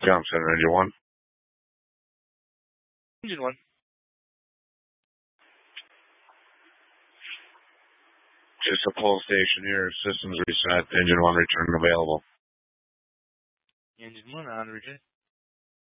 Jump Center, Engine 1. Engine 1. Just a pull station here. Systems reset. Engine 1 return available. Engine 1 on return.